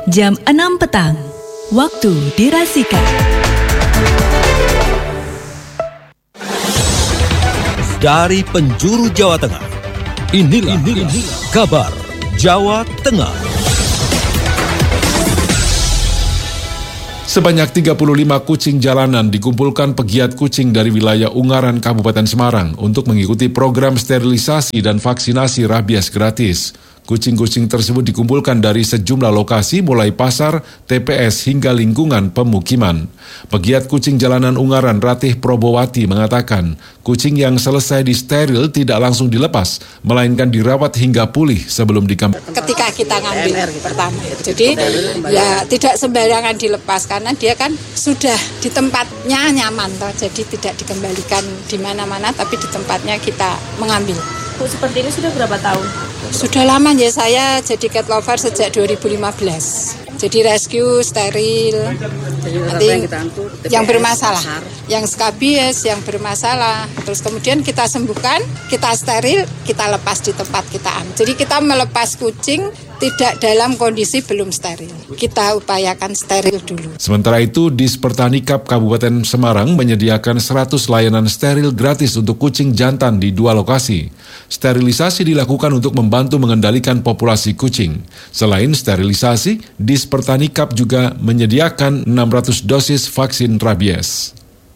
jam 6 petang. Waktu dirasikan. Dari penjuru Jawa Tengah, inilah kabar Jawa Tengah. Sebanyak 35 kucing jalanan dikumpulkan pegiat kucing dari wilayah Ungaran, Kabupaten Semarang untuk mengikuti program sterilisasi dan vaksinasi rabies gratis. Kucing-kucing tersebut dikumpulkan dari sejumlah lokasi mulai pasar, TPS hingga lingkungan pemukiman. Pegiat kucing jalanan Ungaran Ratih Probowati mengatakan, kucing yang selesai disteril tidak langsung dilepas, melainkan dirawat hingga pulih sebelum dikembalikan. Ketika kita ngambil pertama, jadi ya tidak sembarangan dilepas karena dia kan sudah di tempatnya nyaman, jadi tidak dikembalikan di mana-mana, tapi di tempatnya kita mengambil. Bu, seperti ini sudah berapa tahun? Sudah lama ya, saya jadi cat lover sejak 2015. Jadi rescue, steril, nanti yang bermasalah, yang skabies, yang bermasalah. Terus kemudian kita sembuhkan, kita steril, kita lepas di tempat kita ambil. Jadi kita melepas kucing tidak dalam kondisi belum steril. Kita upayakan steril dulu. Sementara itu, Dispertanikab Kabupaten Semarang menyediakan 100 layanan steril gratis untuk kucing jantan di 2 lokasi. Sterilisasi dilakukan untuk membantu mengendalikan populasi kucing. Selain sterilisasi, Dispertanikab juga menyediakan 600 dosis vaksin rabies.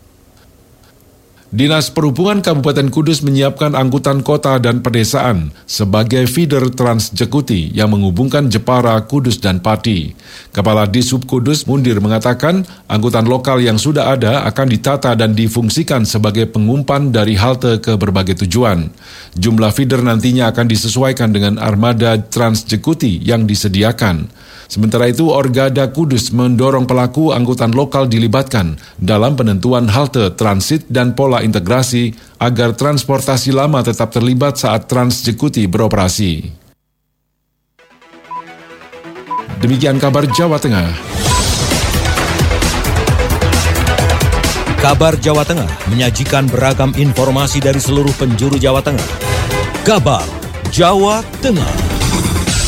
Dinas Perhubungan Kabupaten Kudus menyiapkan angkutan kota dan pedesaan sebagai feeder Transjekuti yang menghubungkan Jepara, Kudus, dan Pati. Kepala Dishub Kudus Mundir mengatakan angkutan lokal yang sudah ada akan ditata dan difungsikan sebagai pengumpan dari halte ke berbagai tujuan. Jumlah feeder nantinya akan disesuaikan dengan armada Transjekuti yang disediakan. Sementara itu, Orgada Kudus mendorong pelaku angkutan lokal dilibatkan dalam penentuan halte transit dan pola integrasi agar transportasi lama tetap terlibat saat Transjekuti beroperasi. Demikian kabar Jawa Tengah. Kabar Jawa Tengah menyajikan beragam informasi dari seluruh penjuru Jawa Tengah. Kabar Jawa Tengah.